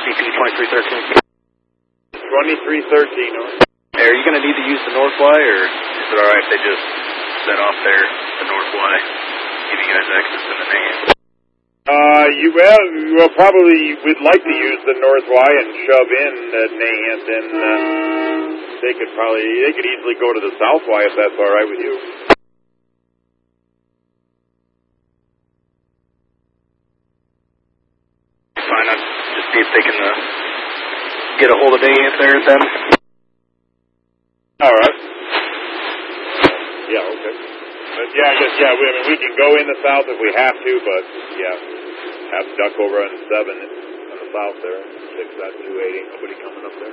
CP 2313. 2313, over. Hey, are you going to need to use the North Y, or is it alright if they just set off there, the North Y, give you guys access to the NAHAND? Well, probably we'd like to use the North Y and shove in NAHAND, and they could easily go to the South Y if that's alright with you. Fine, I'll just see if they can get a hold of NAHAND there then. Alright. Yeah, okay. But yeah, I guess, we can go in the south if we have to, but yeah, have to duck over on 7 on the south there, 6 at 280, nobody coming up there.